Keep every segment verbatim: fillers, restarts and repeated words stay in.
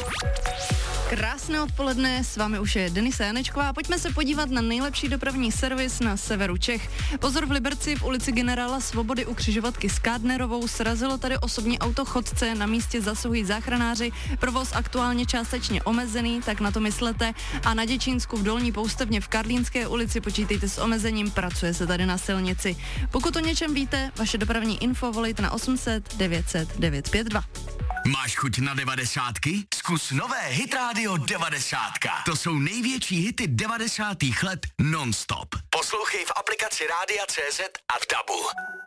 Krásné odpoledne, s vámi už je Denisa Janečková. Pojďme se podívat na nejlepší dopravní servis na severu Čech. Pozor, v Liberci v ulici Generála Svobody u křižovatky s Kádnerovou srazilo tady osobní auto chodce, na místě zasahují záchranáři, provoz aktuálně částečně omezený, tak na to myslete. A na Děčínsku v Dolní Poustevně v Karlínské ulici počítejte s omezením, pracuje se tady na silnici. Pokud o něčem víte, vaše dopravní info volejte na osm set devět set devět pět dva. Máš chuť na devadesátky? Zkus nové Hit Radio devadesátka. To jsou největší hity devadesátých let non-stop. Poslouchej v aplikaci Rádia C Z a v Dabu.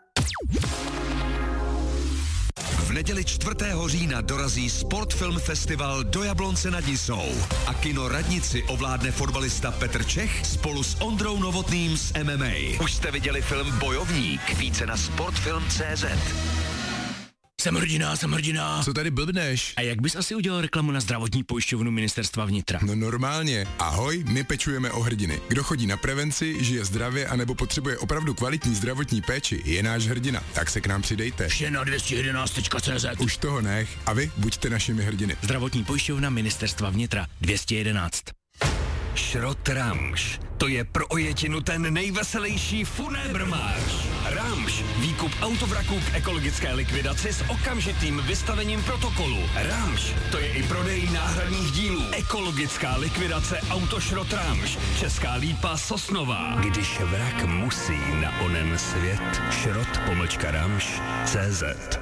V neděli čtvrtého října dorazí Sportfilm Festival do Jablonce nad Nisou a kino Radnici ovládne fotbalista Petr Čech spolu s Ondrou Novotným z M M A. Už jste viděli film Bojovník? Více na sportfilm tečka cé zet. Jsem hrdina, jsem hrdina. Co tady blbneš? A jak bys asi udělal reklamu na zdravotní pojišťovnu Ministerstva vnitra? No normálně. Ahoj, my pečujeme o hrdiny. Kdo chodí na prevenci, žije zdravě anebo potřebuje opravdu kvalitní zdravotní péči, je náš hrdina. Tak se k nám přidejte. Vše na dvě stě jedenáct tečka cé zet. Už toho nech. A vy buďte našimi hrdiny. Zdravotní pojišťovna Ministerstva vnitra dvě stě jedenáct. Šrot Ramš. To je pro ojetinu ten nejveselější funébrmář. Ramš. Výkup autovraků k ekologické likvidaci s okamžitým vystavením protokolu. Ramš. To je i prodej náhradních dílů. Ekologická likvidace Autošrot Ramš. Česká Lípa Sosnová. Když vrak musí na onen svět. Šrot pomlčka Ramš tečka cé zet.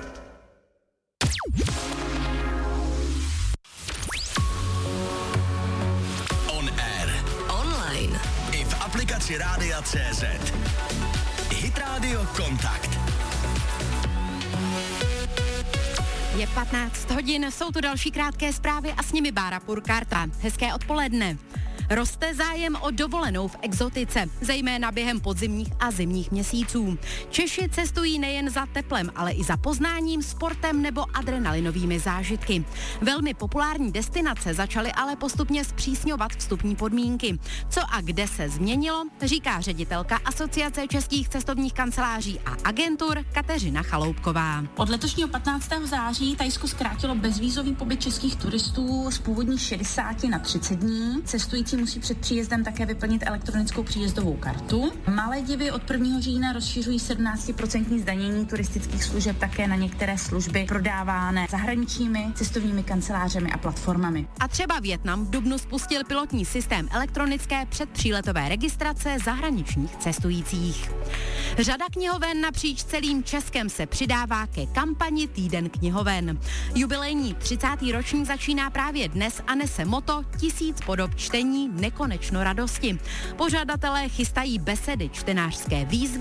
I v aplikaci Rádia C Z. Hit Radio Kontakt. Je patnáct hodin, jsou tu další krátké zprávy a s nimi Bára Purkarta. Hezké odpoledne. Roste zájem o dovolenou v exotice, zejména během podzimních a zimních měsíců. Češi cestují nejen za teplem, ale i za poznáním, sportem nebo adrenalinovými zážitky. Velmi populární destinace začaly ale postupně zpřísňovat vstupní podmínky. Co a kde se změnilo, říká ředitelka Asociace českých cestovních kanceláří a agentur Kateřina Chaloupková. Od letošního patnáctého září Thajsko zkrátilo bezvízový pobyt českých turistů z původních šedesáti na třicet dní. Cestující musí před příjezdem také vyplnit elektronickou příjezdovou kartu. Maledivy od prvního října rozšiřují sedmnáct procent zdanění turistických služeb také na některé služby prodávané zahraničními cestovními kancelářemi a platformami. A třeba Vietnam v dubnu spustil pilotní systém elektronické předpříletové registrace zahraničních cestujících. Řada knihoven napříč celým Českem se přidává ke kampani Týden knihoven. Jubilejní třicátý ročník začíná právě dnes a nese motto Tisíc podob čtení, nekonečno radosti. Pořadatelé chystají besedy, čtenářské výzvy